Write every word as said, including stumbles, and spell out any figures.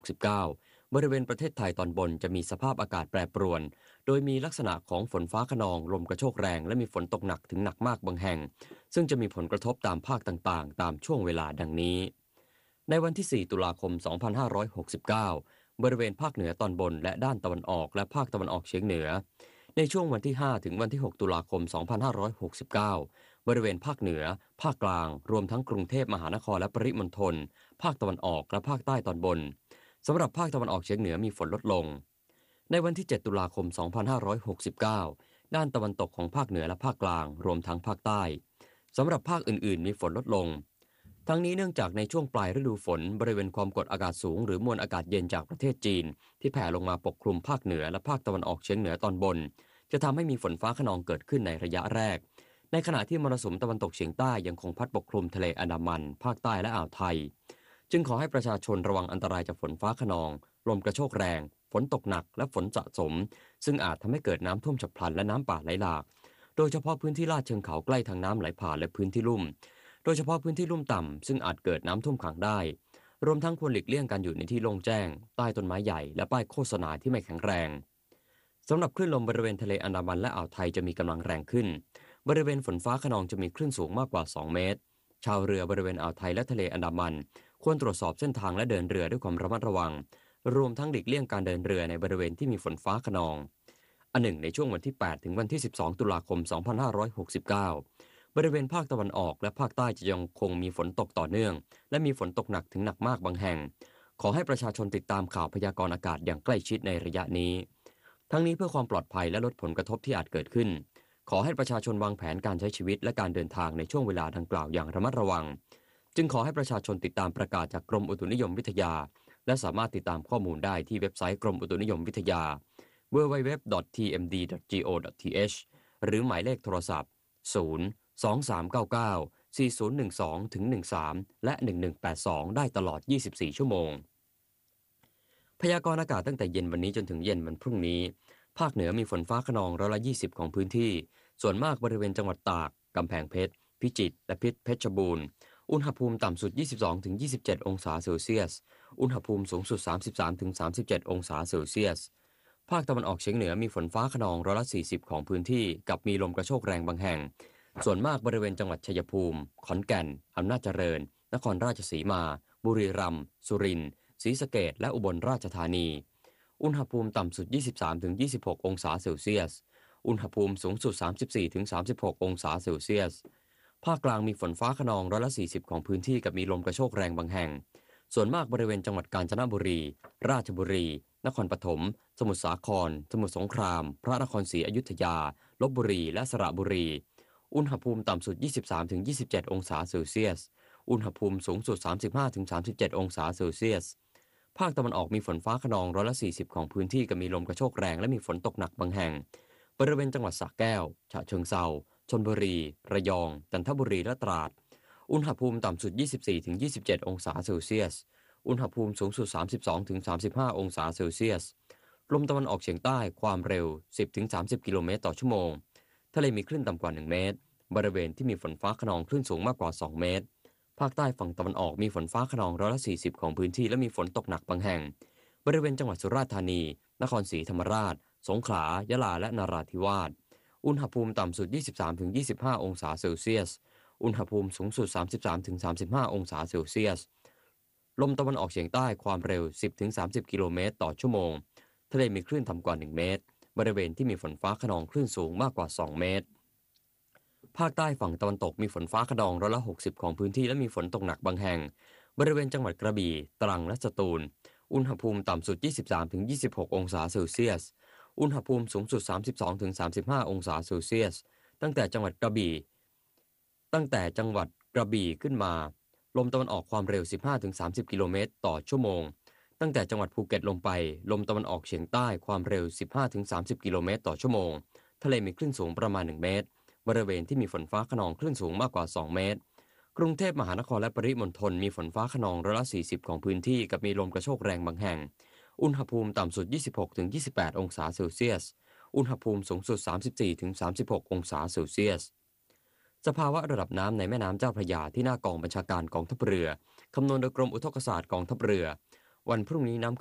สิบเก้าบริเวณประเทศไทยตอนบนจะมีสภาพอากาศแปรปรวนโดยมีลักษณะของฝนฟ้าคะนองลมกระโชกแรงและมีฝนตกหนักถึงหนักมากบางแห่งซึ่งจะมีผลกระทบตามภาคต่างๆตามช่วงเวลาดังนี้ในวันที่สี่ตุลาคมสองพันห้าร้อยหกสิบเก้าบริเวณภาคเหนือตอนบนและด้านตะวันออกและภาคตะวันออกเฉียงเหนือในช่วงวันที่ห้าถึงวันที่หกตุลาคมสองพันห้าร้อยหกสิบเก้าบริเวณภาคเหนือภาคกลางรวมทั้งกรุงเทพมหานครและปริมณฑลภาคตะวันออกและภาคใต้ตอนบนสำหรับภาคตะวันออกเฉียงเหนือมีฝนลดลงในวันที่เจ็ดตุลาคมสองพันห้าร้อยหกสิบเก้าด้านตะวันตกของภาคเหนือและภาคกลางรวมทั้งภาคใต้สำหรับภาคอื่นๆมีฝนลดลงทั้งนี้เนื่องจากในช่วงปลายฤดูฝนบริเวณความกดอากาศสูงหรือมวลอากาศเย็นจากประเทศจีนที่แผ่ลงมาปกคลุมภาคเหนือและภาคตะวันออกเฉียงเหนือตอนบนจะทำให้มีฝนฟ้าคะนองเกิดขึ้นในระยะแรกในขณะที่มรสุมตะวันตกเฉียงใต้ยังคงพัดปกคลุมทะเลอันดามันภาคใต้และอ่าวไทยจึงขอให้ประชาชนระวังอันตรายจากฝนฟ้าคะนองลมกระโชกแรงฝนตกหนักและฝนสะสมซึ่งอาจทำให้เกิดน้ำท่วมฉับพลันและน้ำป่าไหลหลากโดยเฉพาะพื้นที่ลาดเชิงเขาใกล้ทางน้ำไหลผ่านและพื้นที่ลุ่มโดยเฉพาะพื้นที่ลุ่มต่ำซึ่งอาจเกิดน้ำท่วมขังได้รวมทั้งควรหลีกเลี่ยงการอยู่ในที่โล่งแจ้งใต้ต้นไม้ใหญ่และป้ายโฆษณาที่ไม่แข็งแรงสำหรับคลื่นลมบริเวณทะเลอันดามันและอ่าวไทยจะมีกำลังแรงขึ้นบริเวณฝนฟ้าคะนองจะมีคลื่นสูงมากกว่าสองเมตรชาวเรือบริเวณอ่าวไทยและทะเลอันดามันควรตรวจสอบเส้นทางและเดินเรือด้วยความระมัดระวังรวมทั้งหลีกเลี่ยงการเดินเรือในบริเวณที่มีฝนฟ้าคะนองอันหนึ่งในช่วงวันที่แปดถึงวันที่สิบสองตุลาคมสองพันห้าร้อยหกสิบเก้าบริเวณภาคตะวันออกและภาคใต้จะยังคงมีฝนตกต่อเนื่องและมีฝนตกหนักถึงหนักมากบางแห่งขอให้ประชาชนติดตามข่าวพยากรณ์อากาศอย่างใกล้ชิดในระยะนี้ทั้งนี้เพื่อความปลอดภัยและลดผลกระทบที่อาจเกิดขึ้นขอให้ประชาชนวางแผนการใช้ชีวิตและการเดินทางในช่วงเวลาดังกล่าวอย่างระมัดระวังจึงขอให้ประชาชนติดตามประกาศจากกรมอุตุนิยมวิทยาและสามารถติดตามข้อมูลได้ที่เว็บไซต์กรมอุตุนิยมวิทยา ดับเบิลยู ดับเบิลยู ดับเบิลยู ดอท ที เอ็ม ดี ดอท จี โอ ดอท ที เอช หรือหมายเลขโทรศัพท์ ศูนย์ สอง สาม เก้า เก้า สี่ ศูนย์ หนึ่ง สอง หนึ่ง สาม และ หนึ่ง หนึ่ง แปด สอง ได้ตลอด ยี่สิบสี่ ชั่วโมงพยากรณ์อากาศตั้งแต่เย็นวันนี้จนถึงเย็นวันพรุ่งนี้ภาคเหนือมีฝนฟ้าคะนองร้อยละยี่สิบของพื้นที่ส่วนมากบริเวณจังหวัดตากกำแพงเพชรพิจิตรและเพชรบูรณ์อุณหภูมิต่ำสุด ยี่สิบสองถึงยี่สิบเจ็ด องศาเซลเซียสอุณหภูมิสูงสุด สามสิบสามถึงสามสิบเจ็ด องศาเซลเซียสภาคตะวันออกเฉียงเหนือมีฝนฟ้าคะนองร้อยละสี่สิบของพื้นที่กับมีลมกระโชกแรงบางแห่งส่วนมากบริเวณจังหวัดชัยภูมิขอนแก่นอำนาจเจริญนครราชสีมาบุรีรัมย์สุรินทร์ศรีสะเกษและอุบลราชธานีอุณหภูมิต่ำสุด ยี่สิบสามถึงยี่สิบหก องศาเซลเซียสอุณหภูมิสูงสุด สามสิบสี่ถึงสามสิบหก องศาเซลเซียสภาคกลางมีฝนฟ้าคะนองร้อยละสี่สิบของพื้นที่กับมีลมกระโชกแรงบางแห่งส่วนมากบริเวณจังหวัดกาญจนบุรีราชบุรีนครปฐมสมุทรสาครสมุทรสงครามพระนครศรีอยุธยาลพบุรีและสระบุรีอุณหภูมิต่ำสุด ยี่สิบสามถึงยี่สิบเจ็ด องศาเซลเซียสอุณหภูมิสูงสุด สามสิบห้าถึงสามสิบเจ็ด องศาเซลเซียสภาคตะวันออกมีฝนฟ้าคะนองร้อยละสี่สิบของพื้นที่กับมีลมกระโชกแรงและมีฝนตกหนักบางแห่งบริเวณจังหวัดสระแก้วฉะเชิงเทราชลบุรีระยองจันทบุรีและตราดอุณหภูมิต่ำสุด ยี่สิบสี่ถึงยี่สิบเจ็ด องศาเซลเซียสอุณหภูมิสูงสุด สามสิบสองถึงสามสิบห้า องศาเซลเซียสลมตะวันออกเฉียงใต้ความเร็ว สิบถึงสามสิบ กิโลเมตรต่อชั่วโมงทะเลมีคลื่นต่ำกว่าหนึ่งเมตรบริเวณที่มีฝนฟ้าคะนองคลื่นสูงมากกว่าสองเมตรภาคใต้ฝั่งตะวันออกมีฝนฟ้าคะนองร้อยละสี่สิบของพื้นที่และมีฝนตกหนักบางแห่งบริเวณจังหวัดสุราษฎร์ธานีนครศรีธรรมราชสงขลายะลาและนราธิวาสอุณหภูมิต่ำสุด ยี่สิบสามถึงยี่สิบห้า องศาเซลเซียสอุณหภูมิสูงสุด สามสิบสามถึงสามสิบห้า องศาเซลเซียสลมตะวันออกเฉียงใต้ความเร็ว สิบถึงสามสิบ กิโลเมตรต่อชั่วโมงทะเลมีคลื่นต่ำกว่าหนึ่งเมตรบริเวณที่มีฝนฟ้าคะนองคลื่นสูงมากกว่าสองเมตรภาคใต้ฝั่งตะวันตกมีฝนฟ้าคะนองร้อยละหกสิบของพื้นที่และมีฝนตกหนักบางแห่งบริเวณจังหวัดกระบี่ตรังและสตูลอุณหภูมิต่ำสุด ยี่สิบสามถึงยี่สิบหก องศาเซลเซียสอุณหภูมิสูงสุด สามสิบสองถึงสามสิบห้า องศาเซลเซียสตั้งแต่จังหวัดกระบี่ตั้งแต่จังหวัดกระบี่ขึ้นมาลมตะวันออกความเร็ว สิบห้าถึงสามสิบ กิโลเมตรต่อชั่วโมงตั้งแต่จังหวัดภูเก็ตลงไปลมตะวันออกเฉียงใต้ความเร็ว สิบห้าถึงสามสิบ กิโลเมตรต่อชั่วโมงทะเลมีคลื่นสูงประมาณหนึ่งเมตรบริเวณที่มีฝนฟ้าคะนองคลื่นสูงมากกว่าสองเมตรกรุงเทพมหานครและปริมณฑลมีฝนฟ้าคะนองร้อยละสี่สิบของพื้นที่กับมีลมกระโชกแรงบางแห่งอุณหภูมิต่ำสุด ยี่สิบหกถึงยี่สิบแปด องศาเซลเซียสอุณหภูมิสูงสุด สามสิบสี่ถึงสามสิบหก องศาเซลเซียสสภาวะระดับน้ำในแม่น้ำเจ้าพระยาที่หน้ากองบัญชาการกองทัพเรือคำนวณโดยกรมอุทกศาสตร์กองทัพเรือวันพรุ่งนี้น้ำ